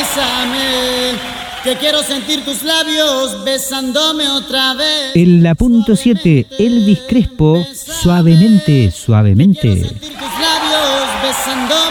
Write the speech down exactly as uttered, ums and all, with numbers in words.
bésame, que quiero sentir tus labios besándome otra vez. En la punto siete, Elvis Crespo, suavemente, suavemente. Que quiero sentir tus labios besándome